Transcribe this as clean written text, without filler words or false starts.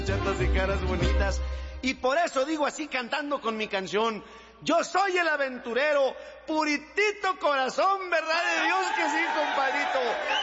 Chatas y caras bonitas. Y por eso digo así cantando con mi canción: yo soy el aventurero, puritito corazón, verdad de Dios que sí, compadrito.